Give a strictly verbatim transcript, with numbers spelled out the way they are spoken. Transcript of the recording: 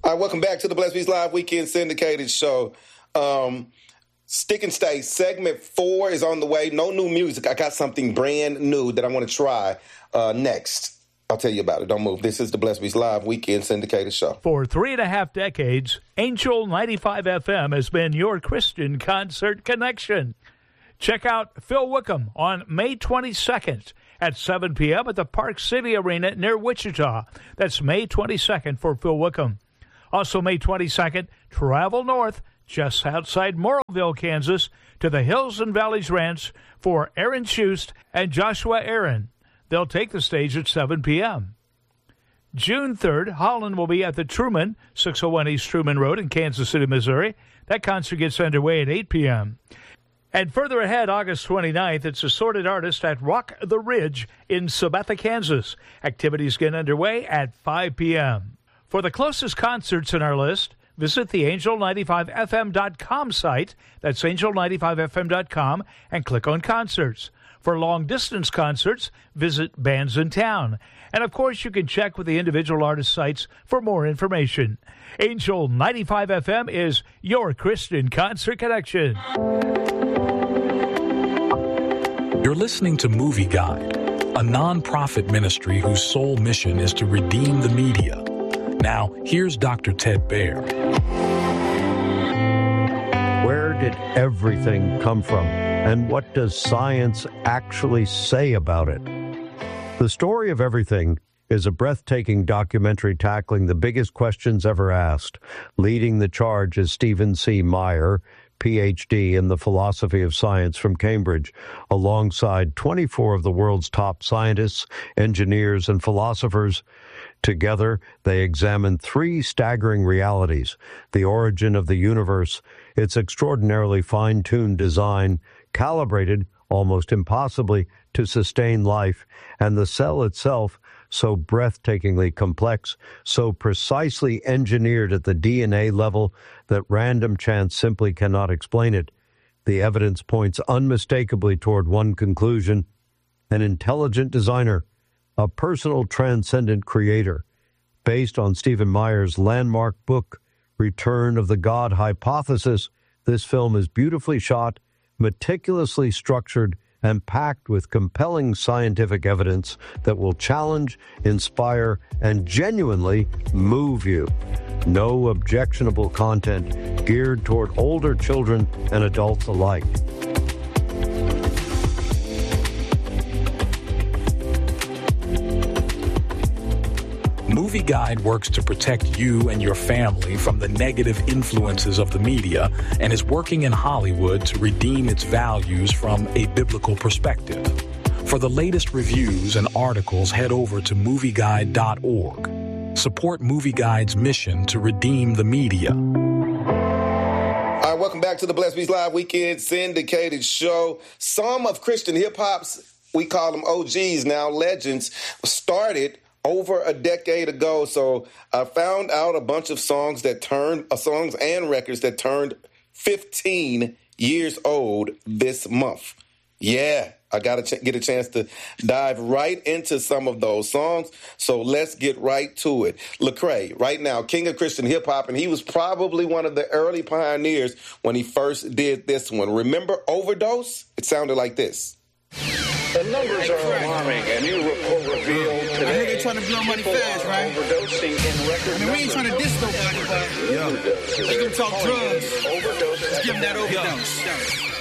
All right, welcome back to the Blessed Beats Live Weekend Syndicated Show. Um, Stick and Stay, segment four is on the way. No new music. I got something brand new that I want to try uh, next. I'll tell you about it. Don't move. This is the Blessed Beats Live Weekend Syndicated Show. For three and a half decades, Angel ninety-five F M has been your Christian concert connection. Check out Phil Wickham on May twenty-second at seven p.m. at the Park City Arena near Wichita. That's May twenty-second for Phil Wickham. Also May twenty-second, travel north just outside Morrowville, Kansas, to the Hills and Valleys Ranch for Aaron Schust and Joshua Aaron. They'll take the stage at seven p.m. June third, Holland will be at the Truman, six oh one East Truman Road in Kansas City, Missouri. That concert gets underway at eight p.m. And further ahead, August twenty-ninth, it's Assorted Artist at Rock the Ridge in Sabetha, Kansas. Activities get underway at five p.m. For the closest concerts in our list, visit the angel ninety-five f m dot com site. That's angel ninety-five f m dot com and click on concerts. For long-distance concerts, visit Bands in Town. And, of course, you can check with the individual artist sites for more information. Angel ninety-five F M is your Christian concert connection. You're listening to Movie Guide, a non-profit ministry whose sole mission is to redeem the media. Now, here's Doctor Ted Baer. Where did everything come from? And what does science actually say about it? The Story of Everything is a breathtaking documentary tackling the biggest questions ever asked. Leading the charge is Stephen C. Meyer, P H D in the philosophy of science from Cambridge, alongside twenty-four of the world's top scientists, engineers, and philosophers. Together, they examine three staggering realities: the origin of the universe, its extraordinarily fine-tuned design, calibrated almost impossibly to sustain life, and the cell itself, so breathtakingly complex, so precisely engineered at the D N A level that random chance simply cannot explain it. The evidence points unmistakably toward one conclusion: an intelligent designer, a personal transcendent creator. Based on Stephen Meyer's landmark book, Return of the God Hypothesis, this film is beautifully shot, meticulously structured, and packed with compelling scientific evidence that will challenge, inspire, and genuinely move you. No objectionable content geared toward older children and adults alike. Movie Guide works to protect you and your family from the negative influences of the media and is working in Hollywood to redeem its values from a biblical perspective. For the latest reviews and articles, head over to movie guide dot org. Support Movie Guide's mission to redeem the media. All right, welcome back to the Blessed Beats Live Weekend Syndicated Show. Some of Christian hip-hop's, we call them O Gs now, legends, started over a decade ago. So I found out a bunch of songs that turned, uh, songs and records that turned fifteen years old this month. Yeah, I got to ch- get a chance to dive right into some of those songs. So let's get right to it. Lecrae, right now, king of Christian hip hop, and he was probably one of the early pioneers when he first did this one. Remember Overdose? It sounded like this. The numbers are alarming. A new report revealed today. I heard they're trying to blow money fast, right? Overdosing in record I mean, we ain't trying to diss nobody, but yeah. they gonna talk drugs. Overdose. Let's give them that overdose.